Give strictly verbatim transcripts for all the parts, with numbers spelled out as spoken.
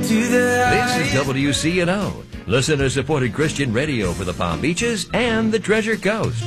This is W C N O, listener-supported Christian radio for the Palm Beaches and the Treasure Coast.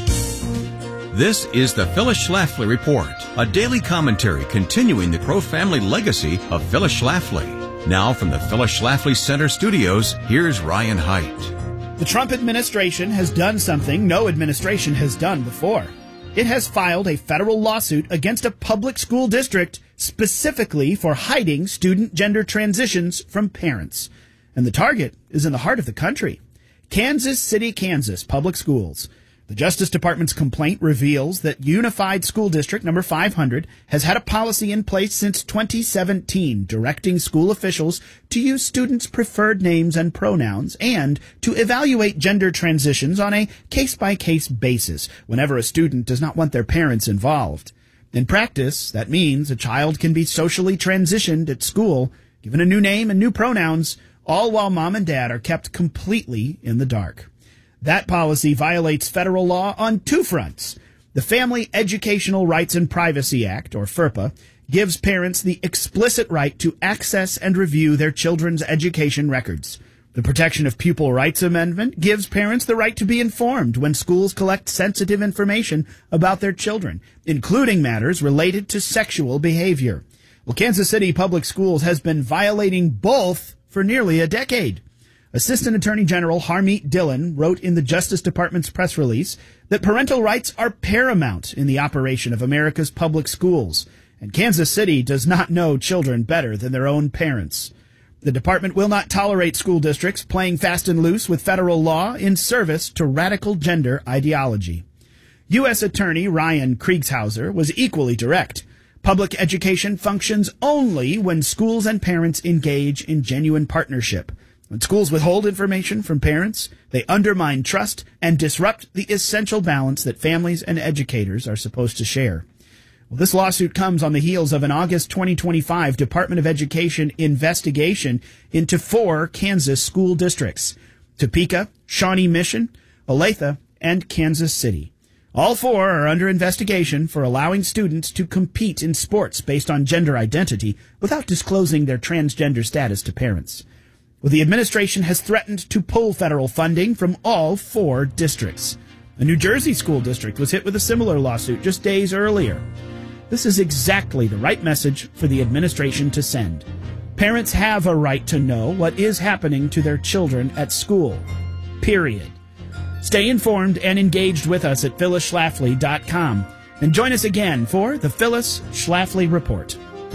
This is the Phyllis Schlafly Report, a daily commentary continuing the Crow family legacy of Phyllis Schlafly. Now from the Phyllis Schlafly Center studios, here's Ryan Haidt. The Trump administration has done something no administration has done before. It has filed a federal lawsuit against a public school district specifically for hiding student gender transitions from parents. And the target is in the heart of the country. Kansas City, Kansas Public Schools. The Justice Department's complaint reveals that Unified School District number five hundred has had a policy in place since twenty seventeen directing school officials to use students' preferred names and pronouns and to evaluate gender transitions on a case-by-case basis whenever a student does not want their parents involved. In practice, that means a child can be socially transitioned at school, given a new name and new pronouns, all while mom and dad are kept completely in the dark. That policy violates federal law on two fronts. The Family Educational Rights and Privacy Act, or FERPA, gives parents the explicit right to access and review their children's education records. The Protection of Pupil Rights Amendment gives parents the right to be informed when schools collect sensitive information about their children, including matters related to sexual behavior. Well, Kansas City Public Schools has been violating both for nearly a decade. Assistant Attorney General Harmeet Dillon wrote in the Justice Department's press release that parental rights are paramount in the operation of America's public schools, and Kansas City does not know children better than their own parents. The department will not tolerate school districts playing fast and loose with federal law in service to radical gender ideology. U S Attorney Ryan Kriegshauser was equally direct. Public education functions only when schools and parents engage in genuine partnership. When schools withhold information from parents, they undermine trust and disrupt the essential balance that families and educators are supposed to share. Well, this lawsuit comes on the heels of an August twenty twenty-five Department of Education investigation into four Kansas school districts: Topeka, Shawnee Mission, Olathe, and Kansas City. All four are under investigation for allowing students to compete in sports based on gender identity without disclosing their transgender status to parents. Well, the administration has threatened to pull federal funding from all four districts. A New Jersey school district was hit with a similar lawsuit just days earlier. This is exactly the right message for the administration to send. Parents have a right to know what is happening to their children at school. Period. Stay informed and engaged with us at phyllis schlafly dot com. And join us again for the Phyllis Schlafly Report.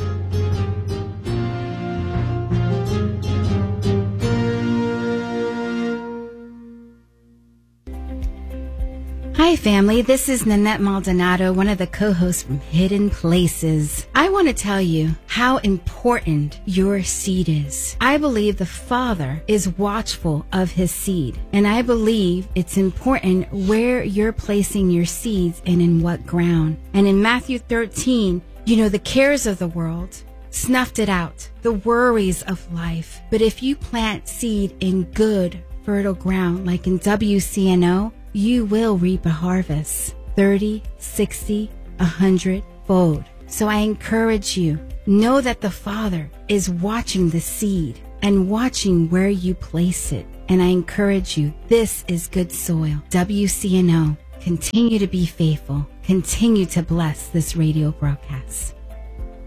Hi, family. This is Nanette Maldonado, one of the co-hosts from Hidden Places. I want to tell you how important your seed is. I believe the Father is watchful of his seed, and I believe it's important where you're placing your seeds and in what ground. And in Matthew thirteen, you know, the cares of the world snuffed it out, the worries of life. But if you plant seed in good, fertile ground, like in W C N O, you will reap a harvest, thirty, sixty, a hundred fold. So I encourage you, know that the Father is watching the seed and watching where you place it. And I encourage you, this is good soil. W C N O, continue to be faithful. Continue to bless this radio broadcast.